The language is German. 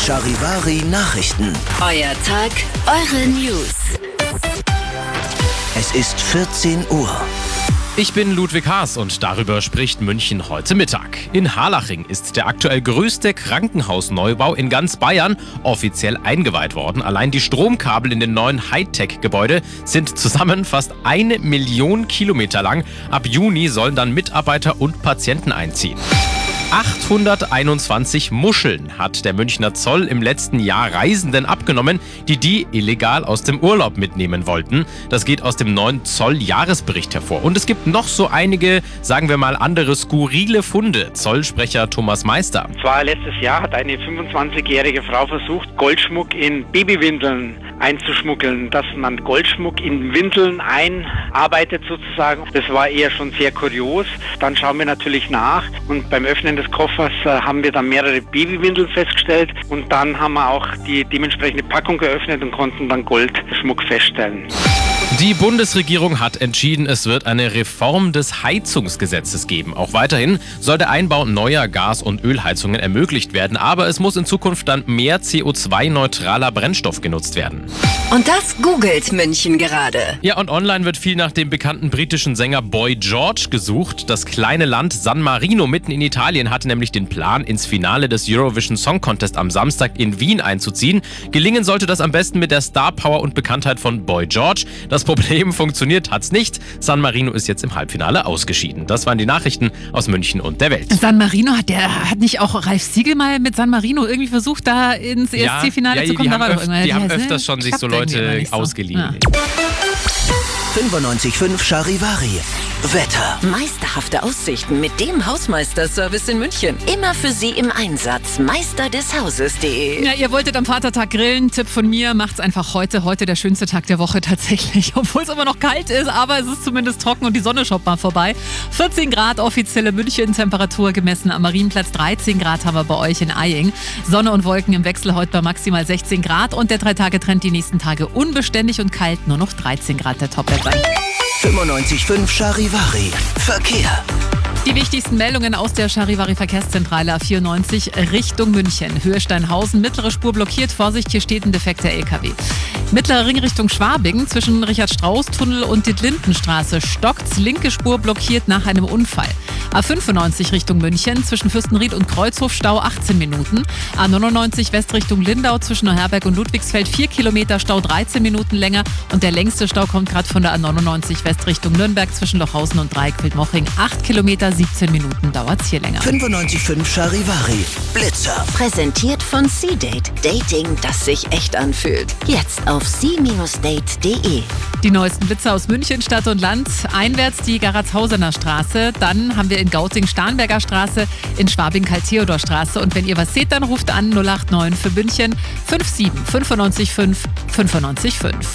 Charivari Nachrichten. Euer Tag, eure News. Es ist 14 Uhr. Ich bin Ludwig Haas und darüber spricht München heute Mittag. In Harlaching ist der aktuell größte Krankenhausneubau in ganz Bayern offiziell eingeweiht worden. Allein die Stromkabel in den neuen Hightech-Gebäude sind zusammen fast 1 Million Kilometer lang. Ab Juni sollen dann Mitarbeiter und Patienten einziehen. 821 Muscheln hat der Münchner Zoll im letzten Jahr Reisenden abgenommen, die illegal aus dem Urlaub mitnehmen wollten. Das geht aus dem neuen Zoll-Jahresbericht hervor. Und es gibt noch so einige, sagen wir mal, andere skurrile Funde. Zollsprecher Thomas Meister. Zwar letztes Jahr hat eine 25-jährige Frau versucht, Goldschmuck in Babywindeln einzuschmuggeln, dass man Goldschmuck in Windeln einarbeitet sozusagen. Das war eher schon sehr kurios. Dann schauen wir natürlich nach und beim Öffnen des Koffers haben wir dann mehrere Babywindeln festgestellt und dann haben wir auch die dementsprechende Packung geöffnet und konnten dann Goldschmuck feststellen. Die Bundesregierung hat entschieden, es wird eine Reform des Heizungsgesetzes geben. Auch weiterhin soll der Einbau neuer Gas- und Ölheizungen ermöglicht werden, aber es muss in Zukunft dann mehr CO2-neutraler Brennstoff genutzt werden. Und das googelt München gerade. Ja, und online wird viel nach dem bekannten britischen Sänger Boy George gesucht. Das kleine Land San Marino mitten in Italien hatte nämlich den Plan, ins Finale des Eurovision Song Contest am Samstag in Wien einzuziehen. Gelingen sollte das am besten mit der Star-Power und Bekanntheit von Boy George. Das Problem, funktioniert hat's nicht. San Marino ist jetzt im Halbfinale ausgeschieden. Das waren die Nachrichten aus München und der Welt. San Marino, hat nicht auch Ralf Siegel mal mit San Marino irgendwie versucht, da ins ESC-Finale zu kommen? Die haben öfters schon sich so Leute ausgeliehen. Ja. 95.5 Charivari. Wetter. Meisterhafte Aussichten mit dem Hausmeisterservice in München. Immer für Sie im Einsatz. Meisterdeshauses.de. Ja, ihr wolltet am Vatertag grillen. Tipp von mir, macht's einfach heute. Heute der schönste Tag der Woche tatsächlich. Obwohl es immer noch kalt ist, aber es ist zumindest trocken und die Sonne schaut mal vorbei. 14 Grad offizielle München-Temperatur gemessen am Marienplatz. 13 Grad haben wir bei euch in Eying. Sonne und Wolken im Wechsel heute bei maximal 16 Grad. Und der 3-Tage-Trend die nächsten Tage unbeständig und kalt. Nur noch 13 Grad der Top-Wetter. 95.5 Charivari. Verkehr. Die wichtigsten Meldungen aus der Charivari Verkehrszentrale A94 Richtung München. Höhe Steinhausen, mittlere Spur blockiert. Vorsicht, hier steht ein defekter LKW. Mittlere Ring Richtung Schwabing zwischen Richard-Strauß-Tunnel und Dietlindenstraße stockt's. Linke Spur blockiert nach einem Unfall. A95 Richtung München zwischen Fürstenried und Kreuzhof Stau 18 Minuten. A99 West Richtung Lindau zwischen Neuherberg und Ludwigsfeld 4 Kilometer Stau 13 Minuten länger. Und der längste Stau kommt gerade von der A99 West Richtung Nürnberg zwischen Lochhausen und Dreieckfeld-Mochring. 8 Kilometer, 17 Minuten dauert's hier länger. 95.5 Charivari. Blitzer. Präsentiert von C-Date. Dating, das sich echt anfühlt. Jetzt auf c-date.de. Die neuesten Blitzer aus München, Stadt und Land. Einwärts die Garatshausener Straße. Dann haben wir in Gauting Starnberger Straße, in Schwabing Karl-Theodor-Straße. Und wenn ihr was seht, dann ruft an 089 für München 57 95 5 95 5.